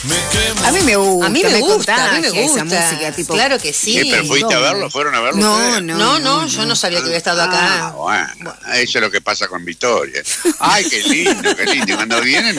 A mí me gusta. A mí me gusta, contagia esa música, tipo. Claro que sí. ¿Pero fuiste a verlo? ¿Fueron a verlo ustedes? No, yo no sabía que había estado acá. Bueno, eso es lo que pasa con Victoria. Ay, qué lindo, qué lindo. Y cuando vienen